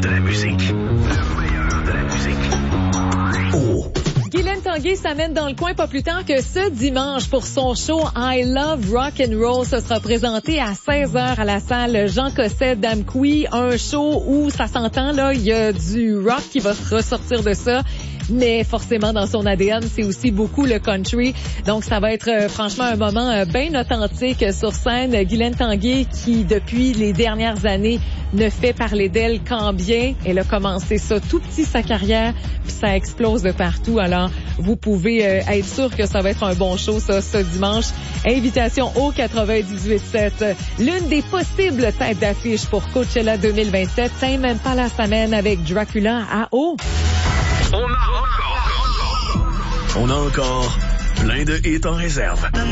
de la musique. Le meilleur de la musique. Oh. Guylaine Tanguay s'amène dans le coin pas plus tard que ce dimanche pour son show I Love Rock and Roll. Ce sera présenté à 16h à la salle Jean Cosset d'Amqui. Un show où ça s'entend, là, il y a du rock qui va ressortir de ça. Mais forcément, dans son ADN, c'est aussi beaucoup le country. Donc, ça va être franchement un moment bien authentique sur scène. Guylaine Tanguay, qui, depuis les dernières années, ne fait parler d'elle qu'en bien. Elle a commencé ça tout petit, sa carrière, puis ça explose de partout. Alors, vous pouvez être sûr que ça va être un bon show, ça, ce dimanche. Invitation au 98.7. L'une des possibles têtes d'affiche pour Coachella 2027. Tiens, même pas la semaine avec Dracula à eau. On a encore plein de hits en réserve.